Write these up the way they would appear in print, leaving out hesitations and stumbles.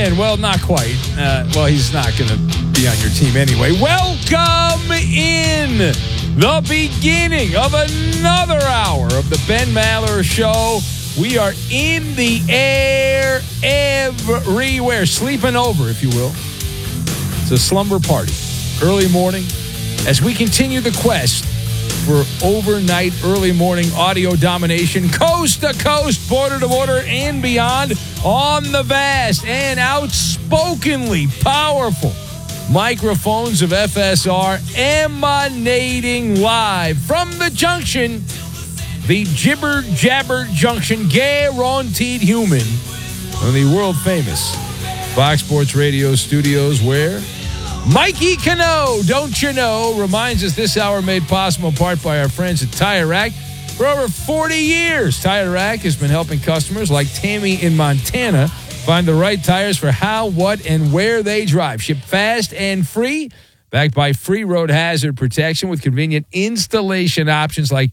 in. Well, not quite. He's not going to be on your team anyway. Welcome in the beginning of another hour of the Ben Maller Show. We are in the air everywhere, sleeping over, if you will. It's a slumber party. Early morning, as we continue the quest for overnight early morning audio domination, coast to coast, border to border, and beyond, on the vast and outspokenly powerful microphones of FSR, emanating live from the junction, the Jibber Jabber Junction, guaranteed human, on the world famous Fox Sports Radio studios, where Mikey Cano, don't you know, reminds us this hour made possible in part by our friends at Tire Rack. For over 40 years, Tire Rack has been helping customers like Tammy in Montana find the right tires for how, what, and where they drive. Ship fast and free, backed by free road hazard protection with convenient installation options like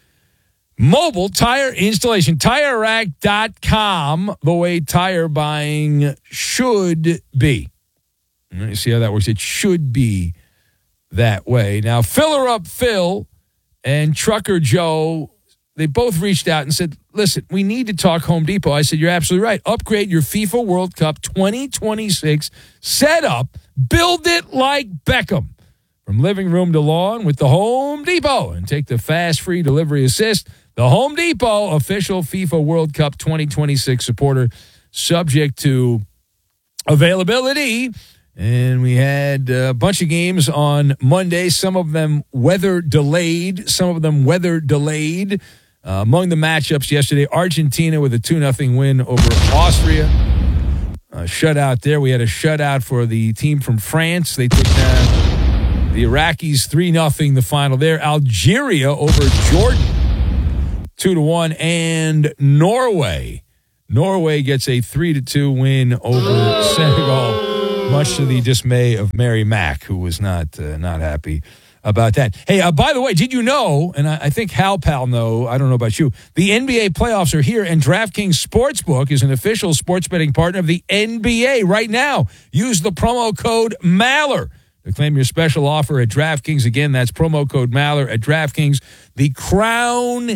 mobile tire installation. TireRack.com, the way tire buying should be. You see how that works? It should be that way. Now, Filler Up Phil and Trucker Joe, they both reached out and said, listen, we need to talk Home Depot. I said, you're absolutely right. Upgrade your FIFA World Cup 2026 setup. Build it like Beckham. From living room to lawn with the Home Depot. And take the fast, free delivery assist. The Home Depot, official FIFA World Cup 2026 supporter, subject to availability. And we had a bunch of games on Monday, some of them weather delayed. Among the matchups yesterday, Argentina with a 2-0 win over Austria. Shutout there. We had a shutout for the team from France. They took the Iraqis 3-0 the final there. Algeria over Jordan 2-1. And Norway gets a 3-2 win over Senegal. Much to the dismay of Mary Mack, who was not happy about that. Hey, by the way, did you know, and I think Hal Pal know, I don't know about you, the NBA playoffs are here, and DraftKings Sportsbook is an official sports betting partner of the NBA right now. Use the promo code MALLER to claim your special offer at DraftKings. Again, that's promo code MALLER at DraftKings. The crown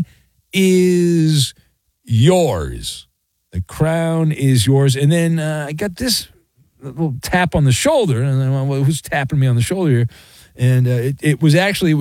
is yours. The crown is yours. And then I got this little tap on the shoulder, and then, well, who's tapping me on the shoulder here? And it was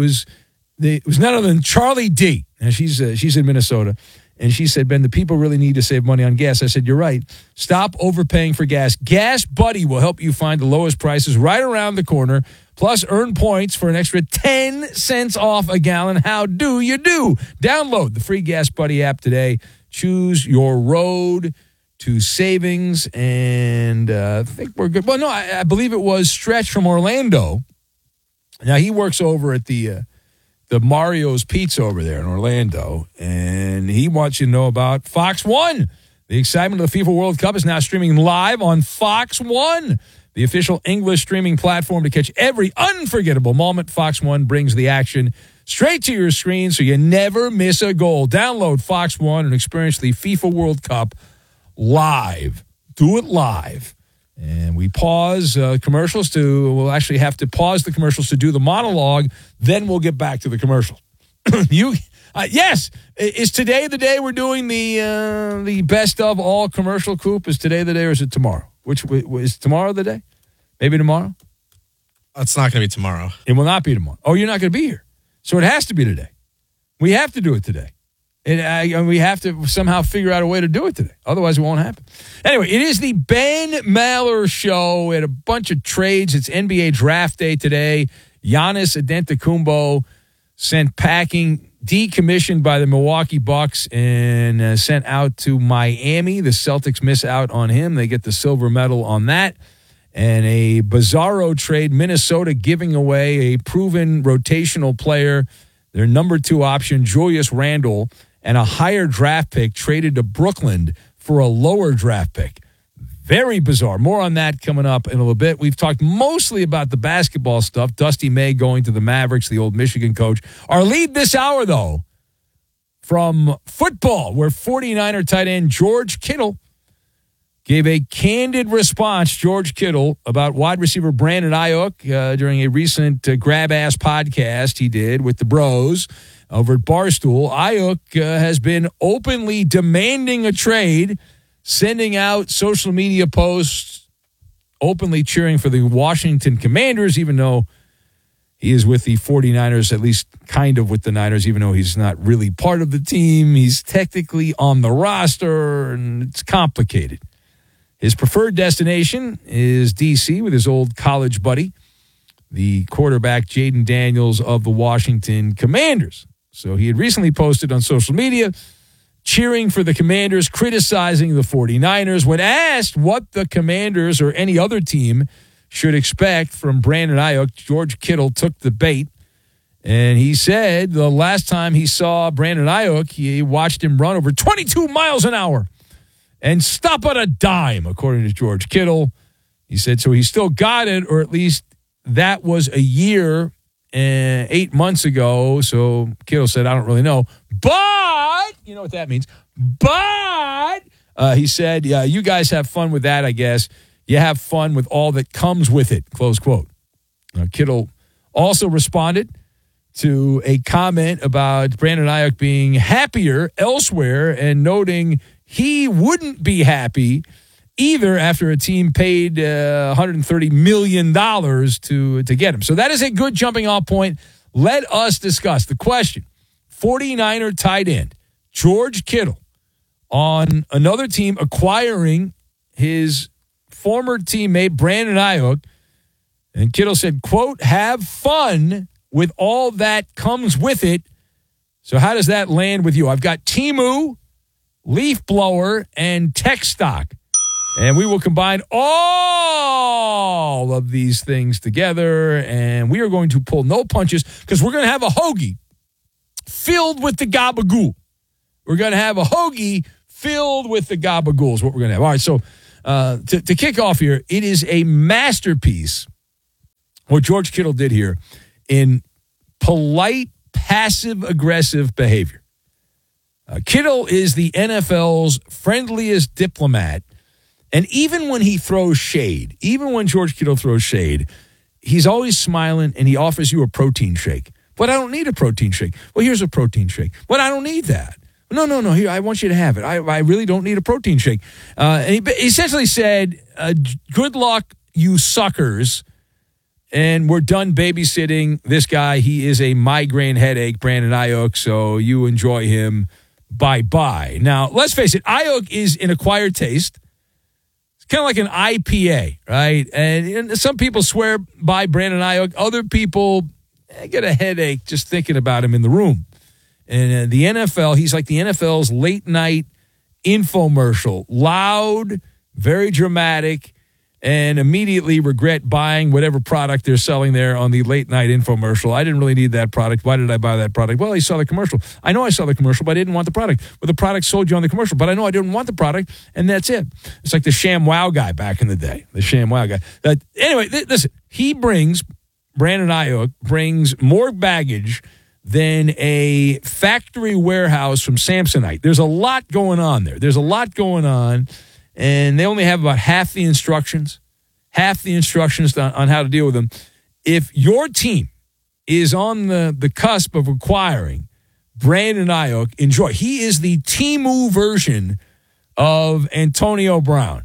none other than Charlie D. Now she's in Minnesota, and she said, Ben, the people really need to save money on gas. I said, you're right. Stop overpaying for gas. Gas Buddy will help you find the lowest prices right around the corner. Plus, earn points for an extra 10 cents off a gallon. How do you do? Download the free Gas Buddy app today. Choose your road to savings, and I think we're good. Well, no, I believe it was Stretch from Orlando. Now, he works over at the Mario's Pizza over there in Orlando, and he wants you to know about Fox One. The excitement of the FIFA World Cup is now streaming live on Fox One, the official English streaming platform to catch every unforgettable moment. Fox One brings the action straight to your screen so you never miss a goal. Download Fox One and experience the FIFA World Cup live. Do it live. And we pause commercials we'll actually have to pause the commercials to do the monologue. Then we'll get back to the commercial. Yes. Is today the day we're doing the best of all commercial coop? Is today the day, or is it tomorrow? Which is tomorrow the day? Maybe tomorrow? It's not going to be tomorrow. It will not be tomorrow. Oh, you're not going to be here. So it has to be today. We have to do it today. And we have to somehow figure out a way to do it today. Otherwise, it won't happen. Anyway, it is the Ben Maller Show. We had a bunch of trades. It's NBA draft day today. Giannis Antetokounmpo sent packing, decommissioned by the Milwaukee Bucks, and sent out to Miami. The Celtics miss out on him. They get the silver medal on that. And a bizarro trade, Minnesota giving away a proven rotational player, their number 2 option, Julius Randle, and a higher draft pick traded to Brooklyn for a lower draft pick. Very bizarre. More on that coming up in a little bit. We've talked mostly about the basketball stuff. Dusty May going to the Mavericks, the old Michigan coach. Our lead this hour, though, from football, where 49er tight end George Kittle gave a candid response, George Kittle, about wide receiver Brandon Ayuk during a recent grab-ass podcast he did with the bros over at Barstool. Ayuk has been openly demanding a trade, sending out social media posts, openly cheering for the Washington Commanders, even though he is with the 49ers, at least kind of with the Niners, even though he's not really part of the team. He's technically on the roster, and it's complicated. His preferred destination is D.C. with his old college buddy, the quarterback Jaden Daniels of the Washington Commanders. So he had recently posted on social media cheering for the Commanders, criticizing the 49ers. When asked what the Commanders or any other team should expect from Brandon Ayuk, George Kittle took the bait. And he said the last time he saw Brandon Ayuk, he watched him run over 22 miles an hour and stop at a dime, according to George Kittle. He said, so he still got it, or at least that was a year and 8 months ago. So Kittle said, I don't really know. But, you know what that means. But, he said, yeah, you guys have fun with that, I guess. You have fun with all that comes with it, close quote. Kittle also responded to a comment about Brandon Ayuk being happier elsewhere and noting he wouldn't be happy either after a team paid $130 million to get him. So that is a good jumping off point. Let us discuss the question. 49er tight end George Kittle on another team acquiring his former teammate Brandon Ayuk. And Kittle said, quote, have fun with all that comes with it. So how does that land with you? I've got Temu, leaf blower, and tech stock. And we will combine all of these things together, and we are going to pull no punches because we're going to have a hoagie filled with the gabagool. We're going to have a hoagie filled with the gabagool is what we're going to have. All right, so to kick off here, it is a masterpiece what George Kittle did here in polite, passive-aggressive behavior. Kittle is the NFL's friendliest diplomat, and even when he throws shade, even when George Kittle throws shade, he's always smiling and he offers you a protein shake. But I don't need a protein shake. Well, here's a protein shake. But I don't need that. No. Here, I want you to have it. I really don't need a protein shake. And he essentially said, good luck, you suckers. And we're done babysitting this guy. He is a migraine headache, Brandon Ayuk, so you enjoy him. Bye-bye. Now, let's face it, Ayuk is an acquired taste. It's kind of like an IPA, right? And some people swear by Brandon Ayuk. Other people get a headache just thinking about him in the room. And the NFL, he's like the NFL's late-night infomercial. Loud, very dramatic, and immediately regret buying whatever product they're selling there on the late-night infomercial. I didn't really need that product. Why did I buy that product? Well, I saw the commercial. I know I saw the commercial, but I didn't want the product. But the product sold you on the commercial, but I know I didn't want the product, and that's it. It's like the ShamWow guy back in the day, the ShamWow guy. Anyway, listen, Brandon Ayuk brings more baggage than a factory warehouse from Samsonite. There's a lot going on there. There's a lot going on. And they only have about half the instructions on how to deal with them. If your team is on the cusp of acquiring Brandon Ayuk, enjoy. He is the Temu version of Antonio Brown.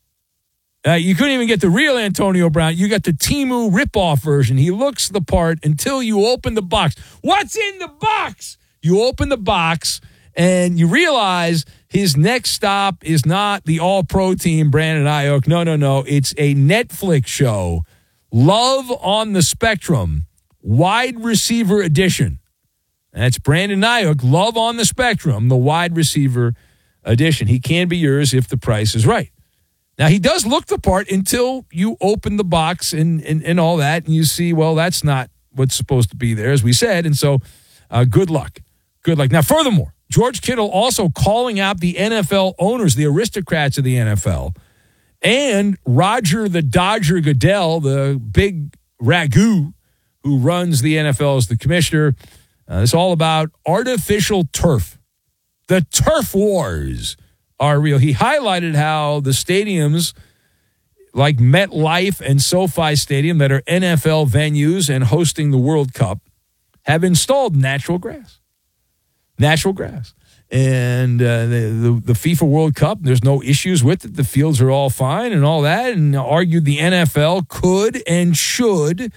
You couldn't even get the real Antonio Brown. You got the Temu ripoff version. He looks the part until you open the box. What's in the box? You open the box, and you realize his next stop is not the all-pro team, Brandon Ayuk. No. It's a Netflix show, Love on the Spectrum, wide receiver edition. That's Brandon Ayuk, Love on the Spectrum, the wide receiver edition. He can be yours if the price is right. Now, he does look the part until you open the box and all that, and you see, well, that's not what's supposed to be there, as we said. And so, good luck. Good luck. Now, furthermore, George Kittle also calling out the NFL owners, the aristocrats of the NFL, and Roger the Dodger Goodell, the big ragu who runs the NFL as the commissioner. It's all about artificial turf. The turf wars are real. He highlighted how the stadiums like MetLife and SoFi Stadium that are NFL venues and hosting the World Cup have installed natural grass. Natural grass. And the FIFA World Cup, there's no issues with it. The fields are all fine and all that. And argued the NFL could and should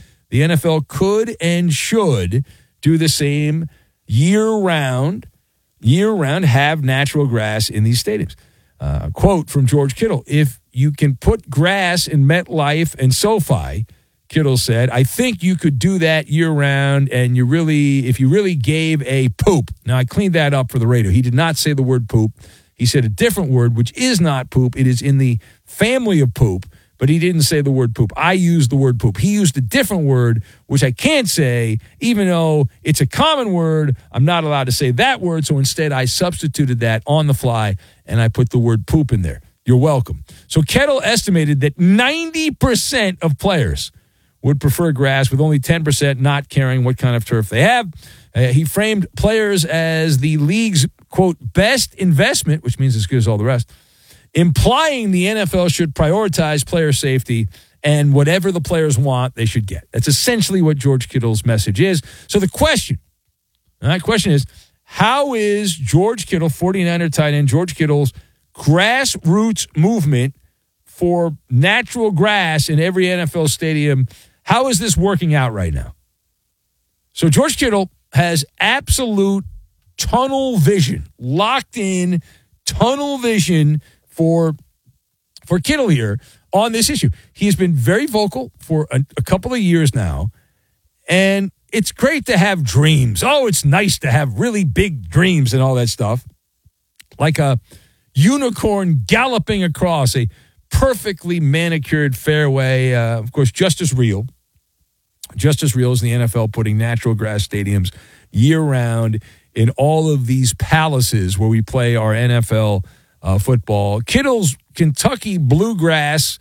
do the same year-round, have natural grass in these stadiums. Quote from George Kittle, if you can put grass in MetLife and SoFi, Kittle said, I think you could do that year-round, and if you really gave a poop. Now, I cleaned that up for the radio. He did not say the word poop. He said a different word, which is not poop. It is in the family of poop, but he didn't say the word poop. I used the word poop. He used a different word, which I can't say, even though it's a common word. I'm not allowed to say that word, so instead I substituted that on the fly, and I put the word poop in there. You're welcome. So Kittle estimated that 90% of players would prefer grass, with only 10% not caring what kind of turf they have. He framed players as the league's, quote, best investment, which means as good as all the rest, implying the NFL should prioritize player safety, and whatever the players want, they should get. That's essentially what George Kittle's message is. So the question is, how is George Kittle, 49er tight end, George Kittle's grassroots movement for natural grass in every NFL stadium, how is this working out right now? So George Kittle has absolute tunnel vision, locked in tunnel vision for Kittle here on this issue. He has been very vocal for a couple of years now, and it's great to have dreams. Oh, it's nice to have really big dreams and all that stuff. Like a unicorn galloping across a perfectly manicured fairway. Of course, just as real as the NFL putting natural grass stadiums year-round in all of these palaces where we play our NFL football. Kittle's Kentucky Bluegrass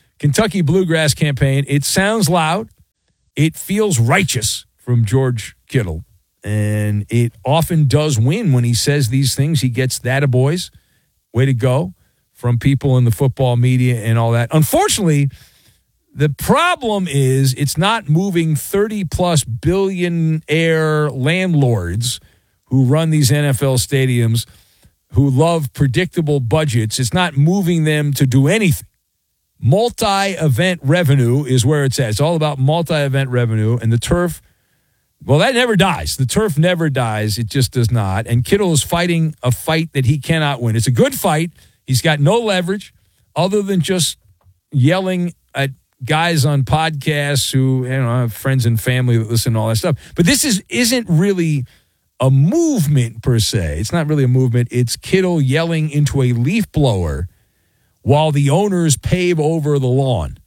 campaign, it sounds loud. It feels righteous from George Kittle. And it often does win when he says these things. He gets that a boys. Way to go. From people in the football media and all that. Unfortunately, the problem is it's not moving 30-plus billionaire landlords who run these NFL stadiums, who love predictable budgets. It's not moving them to do anything. Multi-event revenue is where it's at. It's all about multi-event revenue. And the turf, well, that never dies. The turf never dies. It just does not. And Kittle is fighting a fight that he cannot win. It's a good fight. He's got no leverage other than just yelling at guys on podcasts who, have friends and family that listen to all that stuff. But this isn't really a movement per se. It's not really a movement. It's Kittle yelling into a leaf blower while the owners pave over the lawn.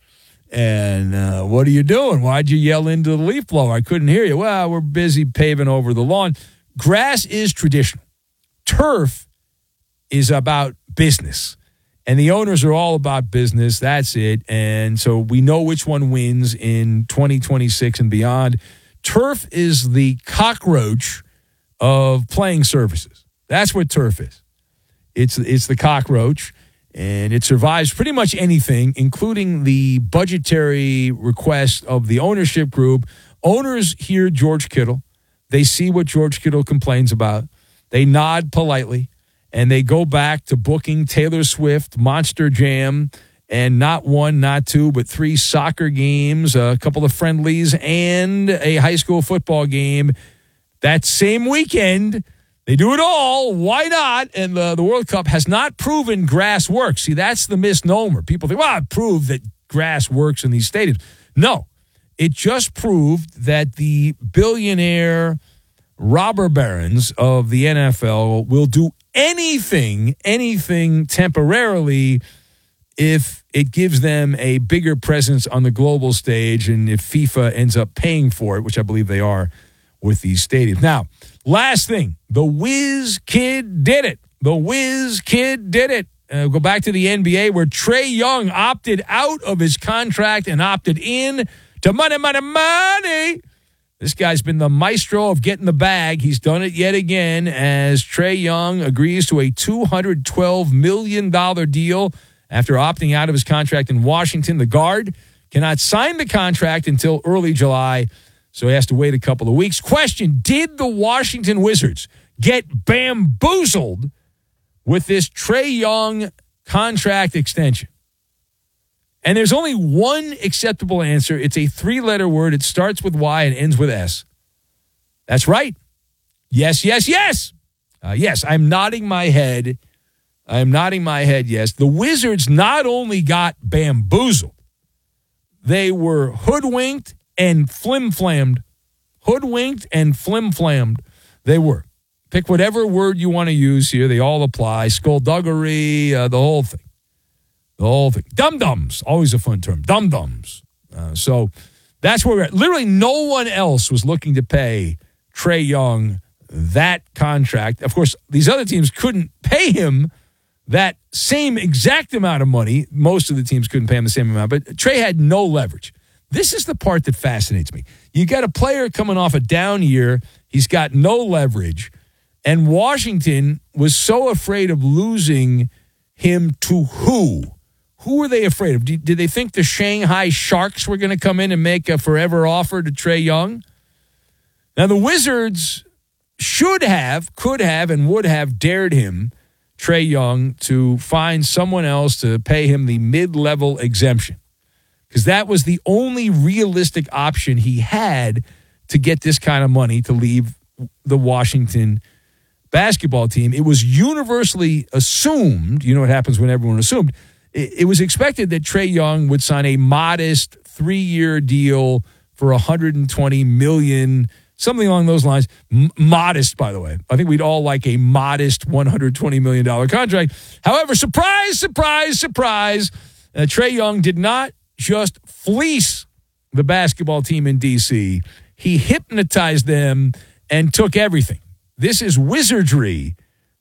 And what are you doing? Why'd you yell into the leaf blower? I couldn't hear you. Well, we're busy paving over the lawn. Grass is traditional. Turf is about business. And the owners are all about business. That's it. And so we know which one wins in 2026 and beyond. Turf is the cockroach of playing surfaces. That's what turf is. It's the cockroach, and it survives pretty much anything, including the budgetary request of the ownership group. Owners hear George Kittle. They see what George Kittle complains about. They nod politely. And they go back to booking Taylor Swift, Monster Jam, and not one, not two, but 3 soccer games, a couple of friendlies, and a high school football game that same weekend. They do it all. Why not? And the World Cup has not proven grass works. See, that's the misnomer. People think, well, it proved that grass works in these stadiums. No, it just proved that the billionaire robber barons of the NFL will do anything temporarily if it gives them a bigger presence on the global stage and if FIFA ends up paying for it, which I believe they are with these stadiums. Now, last thing, the Whiz Kid did it. Go back to the NBA where Trae Young opted out of his contract and opted in to money. This guy's been the maestro of getting the bag. He's done it yet again as Trae Young agrees to a $212 million deal after opting out of his contract in Washington. The guard cannot sign the contract until early July, so he has to wait a couple of weeks. Question, did the Washington Wizards get bamboozled with this Trae Young contract extension? And there's only one acceptable answer. It's a 3-letter word. It starts with Y and ends with S. That's right. Yes, yes, yes. Yes, I'm nodding my head. Yes. The Wizards not only got bamboozled, they were hoodwinked and flim-flammed. They were. Pick whatever word you want to use here. They all apply. Skullduggery, the whole thing. Dum-dums, always a fun term. Dum-dums. So that's where we're at. Literally no one else was looking to pay Trae Young that contract. Of course, these other teams couldn't pay him that same exact amount of money. Most of the teams couldn't pay him the same amount, but Trae had no leverage. This is the part that fascinates me. You got a player coming off a down year. He's got no leverage. And Washington was so afraid of losing him to who? Who were they afraid of? Did they think the Shanghai Sharks were going to come in and make a forever offer to Trae Young? Now, the Wizards should have, could have, and would have dared him, Trae Young, to find someone else to pay him the mid-level exemption, because that was the only realistic option he had to get this kind of money to leave the Washington basketball team. It was universally assumed, you know what happens when everyone assumed, it was expected that Trae Young would sign a modest 3-year deal for $120 million, something along those lines. Modest, by the way. I think we'd all like a modest $120 million contract. However, surprise, Trae Young did not just fleece the basketball team in D.C. He hypnotized them and took everything. This is wizardry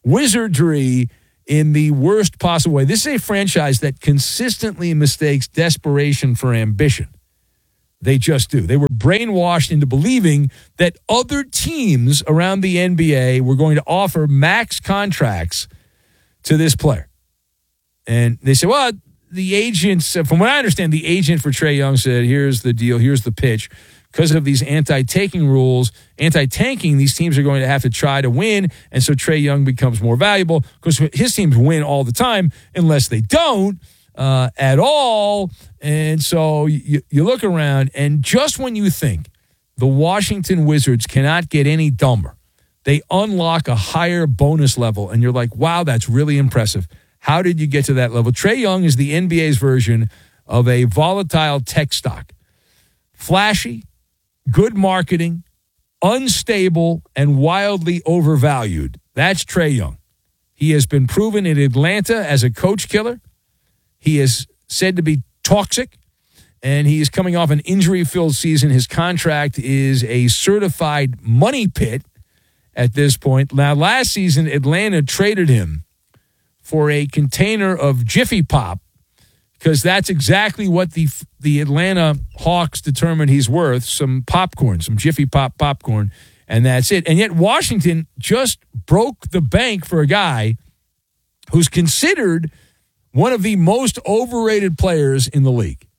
in the worst possible way. This is a franchise that consistently mistakes desperation for ambition. They just do. They were brainwashed into believing that other teams around the NBA were going to offer max contracts to this player. And they said, well, the agents, from what I understand, the agent for Trae Young said, here's the deal, here's the pitch. Because of these anti-tanking rules, these teams are going to have to try to win, and so Trae Young becomes more valuable because his teams win all the time unless they don't at all. And so you look around, and just when you think the Washington Wizards cannot get any dumber, they unlock a higher bonus level, and you're like, wow, that's really impressive. How did you get to that level? Trae Young is the NBA's version of a volatile tech stock. Flashy, good marketing, unstable, and wildly overvalued. That's Trae Young. He has been proven in Atlanta as a coach killer. He is said to be toxic, and he is coming off an injury-filled season. His contract is a certified money pit at this point. Now, last season, Atlanta traded him for a container of Jiffy Pop, because that's exactly what the Atlanta Hawks determined he's worth, some popcorn, some Jiffy Pop popcorn, and that's it. And yet Washington just broke the bank for a guy who's considered one of the most overrated players in the league,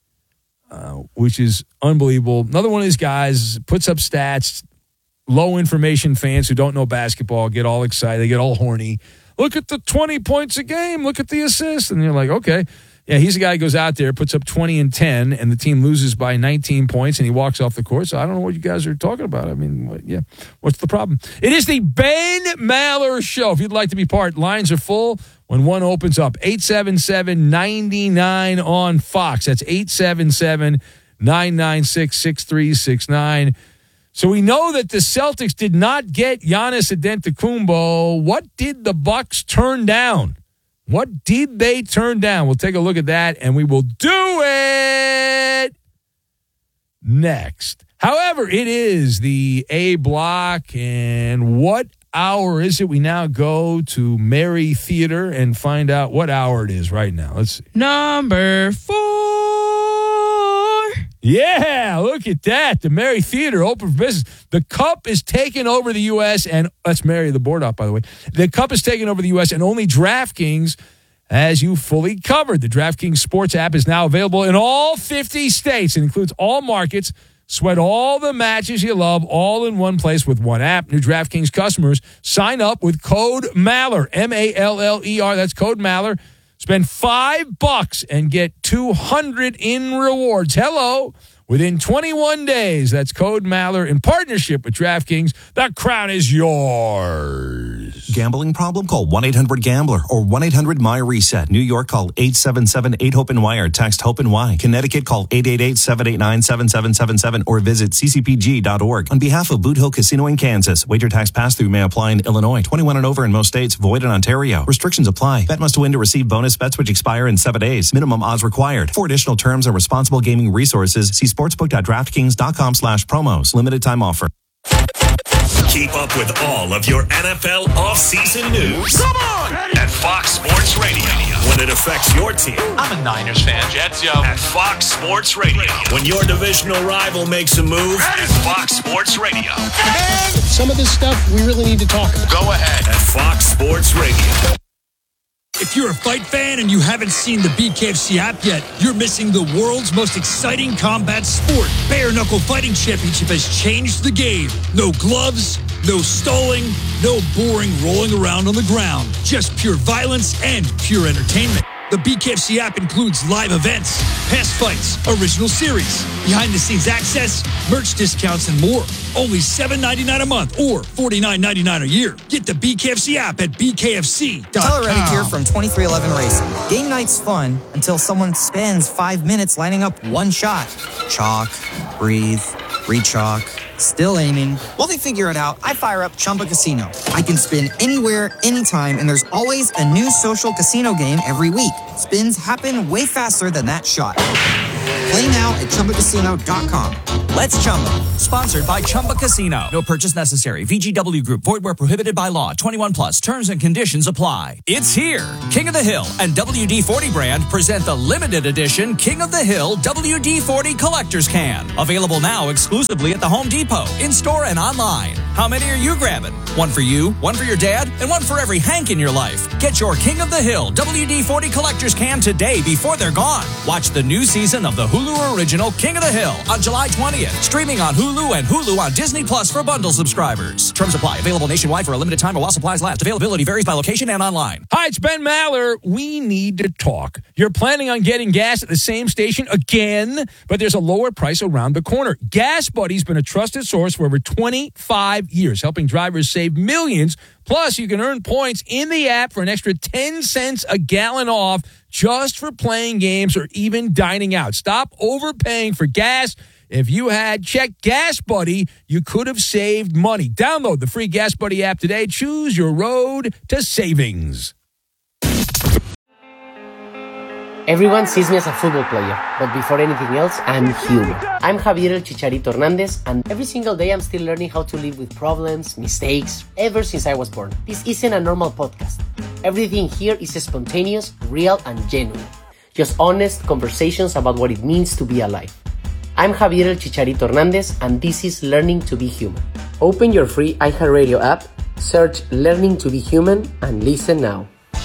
which is unbelievable. Another one of these guys puts up stats. Low information fans who don't know basketball get all excited. They get all horny. Look at the 20 points a game. Look at the assists. And you're like, okay. Yeah, he's a guy who goes out there, puts up 20 and 10, and the team loses by 19 points, and he walks off the court. So I don't know what you guys are talking about. I mean, what's the problem? It is the Ben Maller Show. If you'd like to be part, lines are full when one opens up. 877-99 on Fox. That's 877-996-6369. So we know that the Celtics did not get Giannis Antetokounmpo. What did the Bucks turn down? What did they turn down? We'll take a look at that, and we will do it next. However, it is the A block, and what hour is it? We now go to Mary Theater and find out what hour it is right now. Let's see. Number 4. Yeah, look at that. The Mary Theater open for business. The Cup is taking over the U.S. and let's marry the board up, by the way. The Cup is taking over the U.S. and only DraftKings has you fully covered. The DraftKings Sports app is now available in all 50 states. It includes all markets. Sweat all the matches you love all in one place with one app. New DraftKings customers sign up with code Maller, M-A-L-L-E-R. That's code Maller. Spend $5 and get $200 in rewards. Hello. Within 21 days. That's code Maller in partnership with DraftKings. The crown is yours. Gambling problem? Call 1-800-GAMBLER or 1-800-MY-RESET. New York, call 877-8-HOPE-NY or text HOPE-NY. Connecticut, call 888-789-7777 or visit ccpg.org. On behalf of Boot Hill Casino in Kansas, wager tax pass-through may apply in Illinois. 21 and over in most states. Void in Ontario. Restrictions apply. Bet must win to receive bonus bets which expire in 7 days. Minimum odds required. For additional terms and responsible gaming resources, see sportsbook.draftkings.com/promos. Limited time offer. Keep up with all of your NFL offseason news. Come on! At Fox Sports Radio. When it affects your team. I'm a Niners fan. Jets, yo. At Fox Sports Radio. When your divisional rival makes a move. At Fox Sports Radio. And some of this stuff we really need to talk about. Go ahead. At Fox Sports Radio. If you're a fight fan and you haven't seen the BKFC app yet, you're missing the world's most exciting combat sport. Bare Knuckle Fighting Championship has changed the game. No gloves, no stalling, no boring rolling around on the ground. Just pure violence and pure entertainment. The BKFC app includes live events, past fights, original series, behind-the-scenes access, merch discounts, and more. Only $7.99 a month or $49.99 a year. Get the BKFC app at bkfc.com. Tyler Reddick here from 2311 Racing. Game night's fun until someone spends 5 minutes lining up one shot. Chalk, breathe, re-chalk, still aiming. While they figure it out, I fire up Chumba Casino. I can spin anywhere, anytime, and there's always a new social casino game every week. Spins happen way faster than that shot. Play now at ChumbaCasino.com. Let's Chumba. Sponsored by Chumba Casino. No purchase necessary. VGW Group. Void where prohibited by law. 21 plus. Terms and conditions apply. It's here. King of the Hill and WD-40 brand present the limited edition King of the Hill WD-40 Collector's Can. Available now exclusively at the Home Depot, in-store and online. How many are you grabbing? One for you, one for your dad, and one for every Hank in your life. Get your King of the Hill WD-40 Collector's Can today before they're gone. Watch the new season of the Hulu original King of the Hill on July 20th. Streaming on Hulu and Hulu on Disney Plus for bundle subscribers. Terms apply. Available nationwide for a limited time or while supplies last. Availability varies by location and online. Hi, it's Ben Maller. We need to talk. You're planning on getting gas at the same station again, but there's a lower price around the corner. Gas Buddy's been a trusted source for over 25 years, helping drivers save millions. Plus, you can earn points in the app for an extra 10 cents a gallon off just for playing games or even dining out. Stop overpaying for gas. If you had checked Gas Buddy, you could have saved money. Download the free Gas Buddy app today. Choose your road to savings. Everyone sees me as a football player, but before anything else, I'm human. I'm Javier El Chicharito Hernandez, and every single day I'm still learning how to live with problems, mistakes, ever since I was born. This isn't a normal podcast. Everything here is spontaneous, real, and genuine. Just honest conversations about what it means to be alive. I'm Javier El Chicharito Hernandez, and this is Learning to be Human. Open your free iHeartRadio app, search Learning to be Human, and listen now.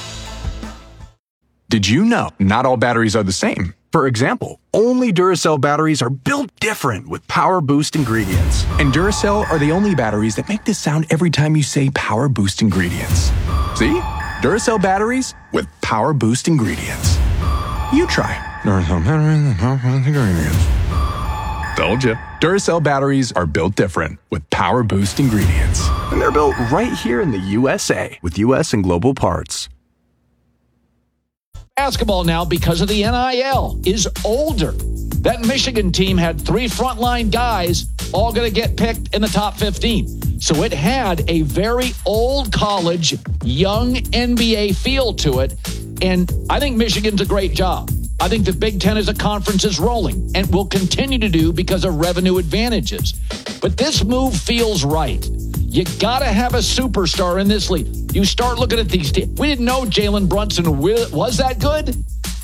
Did you know not all batteries are the same? For example, only Duracell batteries are built different with Power Boost ingredients. And Duracell are the only batteries that make this sound every time you say Power Boost ingredients. See? Duracell batteries with Power Boost ingredients. You try Duracell batteries with Power Boost ingredients. Told you. Duracell batteries are built different with Power Boost ingredients. And they're built right here in the USA with US and global parts. Basketball now, because of the NIL, is older. That Michigan team had 3 frontline guys all going to get picked in the top 15. So it had a very old college, young NBA feel to it. And I think Michigan's a great job. I think the Big Ten as a conference is rolling and will continue to do because of revenue advantages. But this move feels right. You got to have a superstar in this league. You start looking at these teams. We didn't know Jalen Brunson was that good.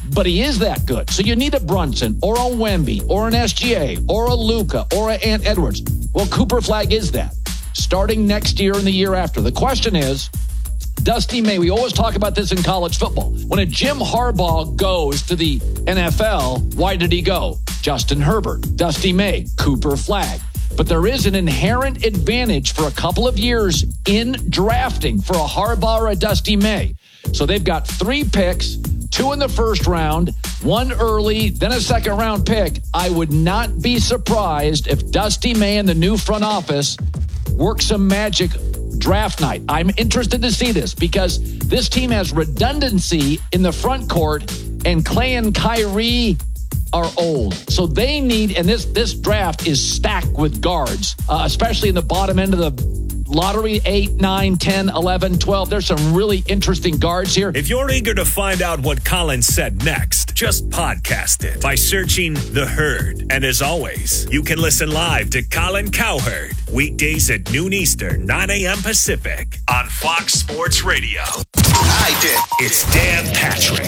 but he is that good. So you need a Brunson or a Wemby or an SGA or a Luka or an Ant Edwards. Well, Cooper Flagg is that. Starting next year and the year after. The question is, Dusty May, we always talk about this in college football. When a Jim Harbaugh goes to the NFL, why did he go? Justin Herbert, Dusty May, Cooper Flagg. But there is an inherent advantage for a couple of years in drafting for a Harbaugh or a Dusty May. So they've got 3 picks, 2 in the first round, 1 early, then a second round pick. I would not be surprised if Dusty May and the new front office work some magic draft night. I'm interested to see this because this team has redundancy in the front court, and Clay and Kyrie are old. So they need, and this draft is stacked with guards, especially in the bottom end of the lottery, 8, 9, 10, 11, 12. There's some really interesting guards here. If you're eager to find out what Colin said next, just podcast it by searching The Herd. And as always, you can listen live to Colin Cowherd weekdays at noon Eastern, 9 a.m. Pacific on Fox Sports Radio. I did. It's Dan Patrick.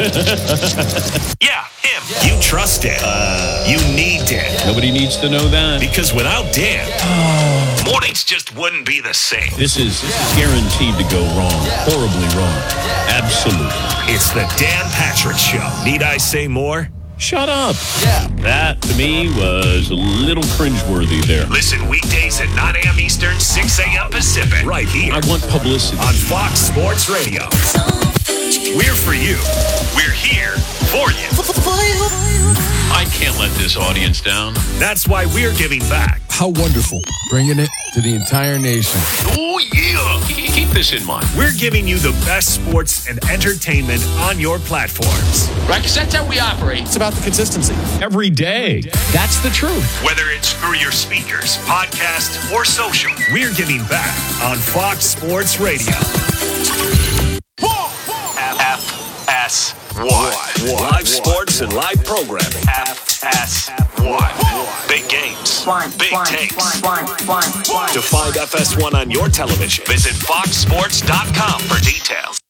Yeah, him. You trust Dan. You need Dan. Nobody needs to know that. Because without Dan, mornings just wouldn't be the same. This is guaranteed to go wrong. Horribly wrong. Absolutely. It's the Dan Patrick Show. Need I say more? Shut up. Yeah. That, to me, was a little cringeworthy there. Listen weekdays at 9 a.m. Eastern, 6 a.m. Pacific. Right here. I want publicity. On Fox Sports Radio. We're for you. We're here for you. I can't let this audience down. That's why we're giving back. How wonderful. Bringing it to the entire nation. Oh, yeah. Keep this in mind. We're giving you the best sports and entertainment on your platforms. Right, because that's how we operate. It's about the consistency. Every day. That's the truth. Whether it's through your speakers, podcast, or social, we're giving back on Fox Sports Radio. FS1. Live sports and live programming. FS1. Big games. Big takes. To find FS1 on your television, visit foxsports.com for details.